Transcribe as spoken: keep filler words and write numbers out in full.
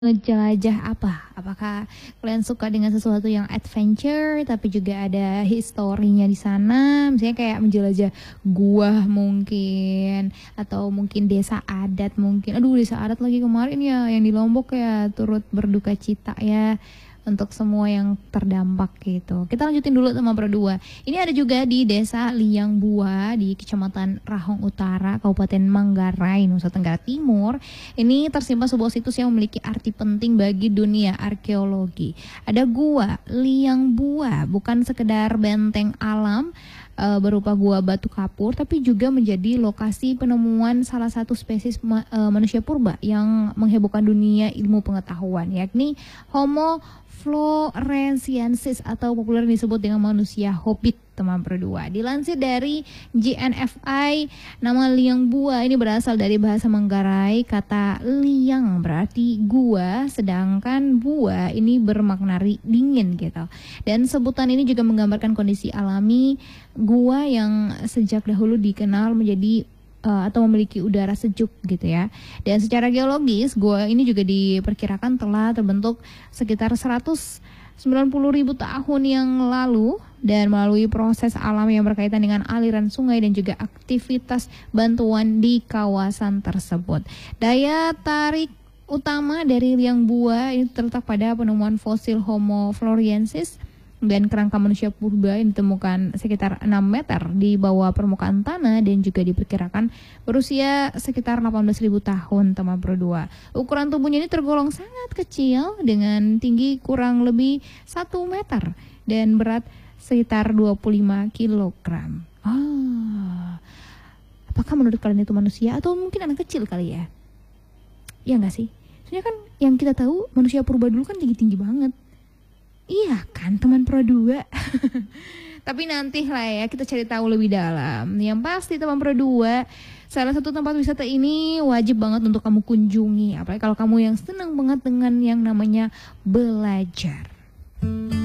Ngejelajah apa? Apakah kalian suka dengan sesuatu yang adventure, tapi juga ada historinya di sana? Misalnya kayak menjelajah gua mungkin, atau mungkin desa adat mungkin. Aduh, desa adat lagi kemarin ya, yang di Lombok ya, turut berduka cita ya, untuk semua yang terdampak gitu. Kita lanjutin dulu sama Pro dua. Ini ada juga di Desa Liang Bua di Kecamatan Rahong Utara, Kabupaten Manggarai, Nusa Tenggara Timur. Ini tersimpan sebuah situs yang memiliki arti penting bagi dunia arkeologi. Ada Gua Liang Bua, bukan sekedar benteng alam e, berupa gua batu kapur, tapi juga menjadi lokasi penemuan salah satu spesies ma, e, manusia purba yang menghebohkan dunia ilmu pengetahuan, yakni Homo floresiensis atau populer disebut dengan manusia hobbit, teman berdua. Dilansir dari J N F I, nama Liang Bua ini berasal dari bahasa Manggarai. Kata liang berarti gua, sedangkan bua ini bermakna dingin gitu. Dan sebutan ini juga menggambarkan kondisi alami gua yang sejak dahulu dikenal menjadi Uh, atau memiliki udara sejuk gitu ya. Dan secara geologis, gua ini juga diperkirakan telah terbentuk sekitar seratus sembilan puluh ribu tahun yang lalu dan melalui proses alam yang berkaitan dengan aliran sungai dan juga aktivitas bantuan di kawasan tersebut. Daya tarik utama dari Liang Bua ini terletak pada penemuan fosil Homo floresiensis dan kerangka manusia purba yang ditemukan sekitar enam meter di bawah permukaan tanah dan juga diperkirakan berusia sekitar delapan belas ribu tahun, teman Pro dua. Ukuran tubuhnya ini tergolong sangat kecil dengan tinggi kurang lebih satu meter dan berat sekitar dua puluh lima kilogram. Ah, apakah menurut kalian itu manusia atau mungkin anak kecil kali ya? Ya nggak sih? Soalnya kan yang kita tahu manusia purba dulu kan tinggi-tinggi banget. Iya kan teman Pro dua. Tapi nanti lah ya kita cari tahu lebih dalam. Yang pasti teman Pro dua, salah satu tempat wisata ini wajib banget untuk kamu kunjungi. Apalagi kalau kamu yang senang banget dengan yang namanya belajar.